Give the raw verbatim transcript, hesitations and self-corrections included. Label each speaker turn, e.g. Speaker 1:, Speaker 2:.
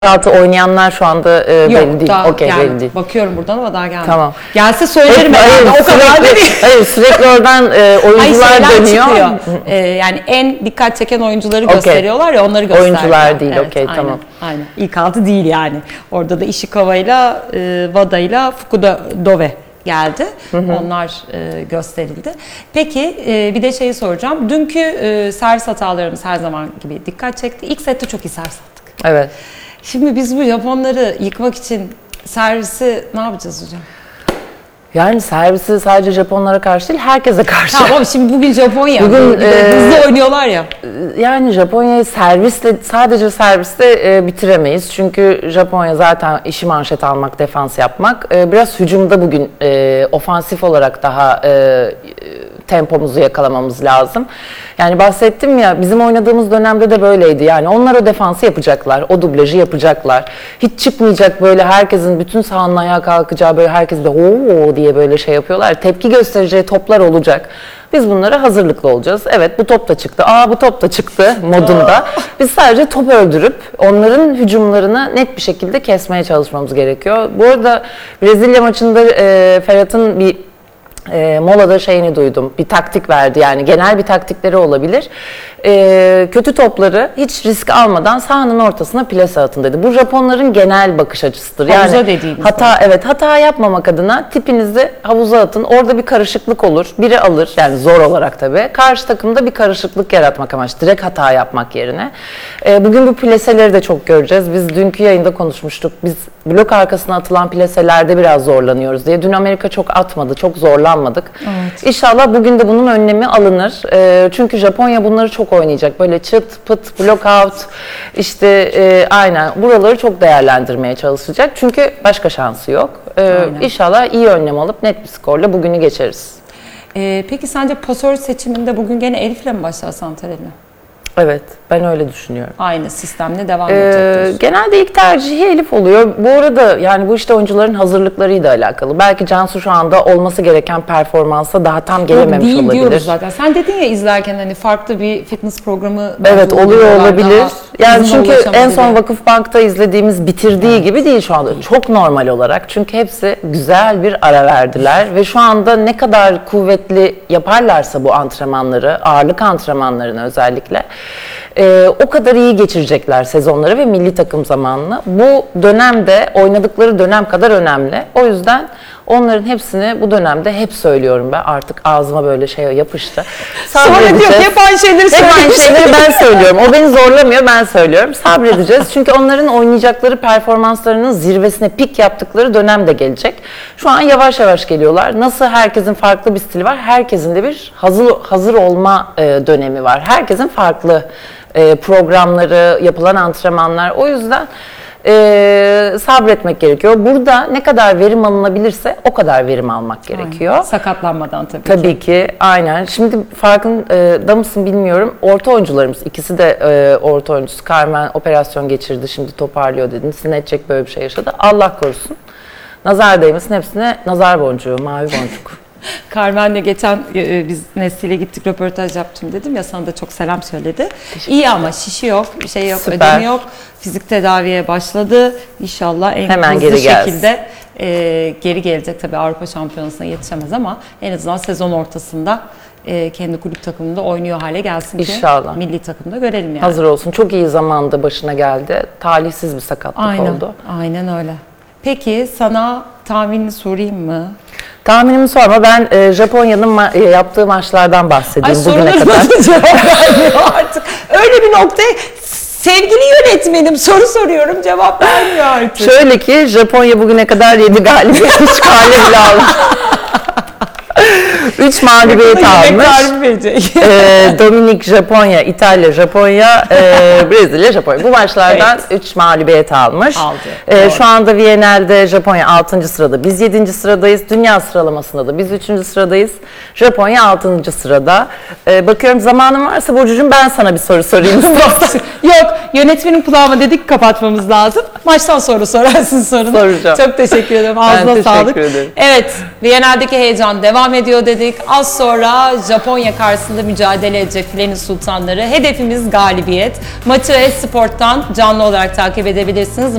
Speaker 1: altı oynayanlar şu anda e,
Speaker 2: Yok,
Speaker 1: belli değil.
Speaker 2: daha
Speaker 1: Okey,
Speaker 2: yani,
Speaker 1: belli değil.
Speaker 2: Bakıyorum buradan ama daha gelmedi.
Speaker 1: Tamam.
Speaker 2: Gelse söylerim
Speaker 1: Hep,
Speaker 2: herhalde.
Speaker 1: hayır,
Speaker 2: O kadar
Speaker 1: sürekli,
Speaker 2: değil.
Speaker 1: hayır, sürekli oradan e, oyuncular
Speaker 2: Hayır,
Speaker 1: dönüyor.
Speaker 2: çıkıyor. Ee, yani en dikkat çeken oyuncuları okay. gösteriyorlar ya, onları gösteriyorlar.
Speaker 1: Oyuncular değil,
Speaker 2: evet,
Speaker 1: okey,
Speaker 2: aynen,
Speaker 1: tamam.
Speaker 2: Aynen. İlk altı değil yani. Orada da Ishikawa'yla, e, Wada'yla Fukuda Dove geldi. Hı hı. Onlar e, gösterildi. Peki e, bir de şeyi soracağım. Dünkü e, servis hatalarımız her zaman gibi dikkat çekti. İlk sette çok iyi servis attık.
Speaker 1: Evet.
Speaker 2: Şimdi biz bu Japonları yıkmak için servisi ne yapacağız hocam?
Speaker 1: Yani servisi sadece Japonlara karşı değil, herkese karşı.
Speaker 2: Tamam, şimdi bugün Japonya.
Speaker 1: Bugün
Speaker 2: bir de
Speaker 1: e,
Speaker 2: hızlı oynuyorlar ya.
Speaker 1: Yani Japonya'yı servisle, sadece servisle e, bitiremeyiz. Çünkü Japonya zaten işi manşet almak, defans yapmak. E, biraz hücumda bugün e, ofansif olarak daha e, tempomuzu yakalamamız lazım. Yani bahsettim ya, bizim oynadığımız dönemde de böyleydi. Yani onlar o defansı yapacaklar, o dublajı yapacaklar. Hiç çıkmayacak böyle herkesin, bütün sahanın ayağa kalkacağı, böyle herkes de ooo diye böyle şey yapıyorlar. Tepki göstereceği toplar olacak. Biz bunlara hazırlıklı olacağız. Evet, bu top da çıktı, aa bu top da çıktı modunda. Biz sadece top öldürüp onların hücumlarını net bir şekilde kesmeye çalışmamız gerekiyor. Bu arada Brezilya maçında e, Ferhat'ın bir E, molada şeyini duydum, bir taktik verdi, yani genel bir taktikleri olabilir. E, kötü topları hiç risk almadan sahanın ortasına plase atın dedi. Bu Japonların genel bakış açısıdır.
Speaker 2: Havuza
Speaker 1: Yani
Speaker 2: dediğimiz
Speaker 1: hata
Speaker 2: var.
Speaker 1: evet hata yapmamak adına tipinizi havuza atın. Orada bir karışıklık olur. Biri alır, yani zor olarak tabii. Karşı takımda bir karışıklık yaratmak amaç. Direkt hata yapmak yerine. E, bugün bu plaseleri de çok göreceğiz. Biz dünkü yayında konuşmuştuk. Biz blok arkasına atılan plaselerde biraz zorlanıyoruz diye. Dün Amerika çok atmadı, çok zorlanmadık.
Speaker 2: Evet.
Speaker 1: İnşallah bugün de bunun önlemi alınır. E, çünkü Japonya bunları çok oynayacak. Böyle çıt pıt, block out, işte e, aynen buraları çok değerlendirmeye çalışacak. Çünkü başka şansı yok. E, İnşallah iyi önlem alıp net bir skorla bugünü geçeriz.
Speaker 2: E, peki sence pasör seçiminde bugün gene Elif'le mi başlar Santarelli?
Speaker 1: Evet, ben öyle düşünüyorum.
Speaker 2: Aynı sistemle devam
Speaker 1: Ee,
Speaker 2: edecek.
Speaker 1: genelde ilk tercihi Elif oluyor. Bu arada yani bu işte oyuncuların hazırlıklarıyla alakalı. Belki Cansu şu anda olması gereken performansa daha tam gelememiş
Speaker 2: değil
Speaker 1: olabilir.
Speaker 2: diyoruz zaten. Sen dedin ya izlerken hani farklı bir fitness programı.
Speaker 1: Evet, oluyor olabilir. Yani çünkü en son
Speaker 2: vakıf
Speaker 1: Vakıfbank'ta izlediğimiz bitirdiği evet. gibi değil şu anda. Çok normal olarak. Çünkü hepsi güzel bir ara verdiler ve şu anda ne kadar kuvvetli yaparlarsa bu antrenmanları, ağırlık antrenmanlarını özellikle Ee, o kadar iyi geçirecekler sezonları ve milli takım zamanını. Bu dönemde, oynadıkları dönem kadar önemli. O yüzden onların hepsini bu dönemde hep söylüyorum ben. Artık ağzıma böyle şey yapıştı.
Speaker 2: Sonra diyor hep aynı şeyleri
Speaker 1: Hep aynı şeyleri ben söylüyorum. O beni zorlamıyor, ben söylüyorum. Sabredeceğiz. Çünkü onların oynayacakları performanslarının zirvesine pik yaptıkları dönem de gelecek. Şu an yavaş yavaş geliyorlar. Nasıl herkesin farklı bir stili var, herkesin de bir hazır, hazır olma dönemi var. Herkesin farklı programları, yapılan antrenmanlar. O yüzden e, sabretmek gerekiyor. Burada ne kadar verim alınabilirse o kadar verim almak gerekiyor.
Speaker 2: Aynen. Sakatlanmadan tabii,
Speaker 1: tabii ki. Tabii ki, aynen. Şimdi farkında mısın bilmiyorum. Orta oyuncularımız, ikisi de e, orta oyuncusu. Carmen operasyon geçirdi, şimdi toparlıyor dedin. Sinnetçek böyle bir şey yaşadı. Allah korusun. Nazar değmesin, hepsine nazar boncuğu, mavi boncuk.
Speaker 2: Carmen'le geçen e, biz Nesli'yle gittik, röportaj yaptım dedim ya, sana da çok selam söyledi. İyi ama şişi yok, bir şey yok,
Speaker 1: Süper.
Speaker 2: ödemi yok. Fizik tedaviye başladı. İnşallah en
Speaker 1: Hemen
Speaker 2: hızlı
Speaker 1: geri
Speaker 2: şekilde e, geri gelecek. Tabii Avrupa Şampiyonası'na yetişemez ama en azından sezon ortasında e, kendi kulüp takımında oynuyor hale gelsin ki
Speaker 1: İnşallah.
Speaker 2: Milli takımda görelim yani.
Speaker 1: Hazır olsun. Çok iyi zamanda başına geldi. Talihsiz bir sakatlık
Speaker 2: aynen,
Speaker 1: oldu.
Speaker 2: Aynen öyle. Peki sana tahminini sorayım mı?
Speaker 1: Tahminimi sorma. Ben e, Japonya'nın ma- e, yaptığı maçlardan bahsedeyim
Speaker 2: Ay,
Speaker 1: bugüne kadar.
Speaker 2: Cevap vermiyor artık. Öyle bir noktaya, sevgili yönetmenim soru soruyorum, cevap vermiyor artık.
Speaker 1: Şöyle ki Japonya bugüne kadar yedi galibiyet, üç kale bile almış. üç mağlubiyet almış. e, Dominik Japonya, İtalya Japonya, e, Brezilya Japonya. Bu maçlardan üç evet. mağlubiyet almış.
Speaker 2: Aldı.
Speaker 1: E, şu anda Viyana'da Japonya altıncı sırada. Biz yedinci sıradayız. Dünya sıralamasında da biz üçüncü sıradayız. Japonya altıncı sırada. E, bakıyorum zamanım varsa Burcucuğum ben sana bir soru sorayım istiyorsan.
Speaker 2: Yok, yönetmenin kulağıma dedik kapatmamız lazım. Maçtan sonra sorarsın sorunu.
Speaker 1: Soracağım.
Speaker 2: Çok teşekkür ederim. Ağzına
Speaker 1: ben
Speaker 2: sağlık.
Speaker 1: Teşekkür ederim.
Speaker 2: Evet, Viyana'daki heyecan devam ediyor dedik. Az sonra Japonya karşısında mücadele edecek filenin sultanları. Hedefimiz galibiyet. Maçı Esport'tan canlı olarak takip edebilirsiniz.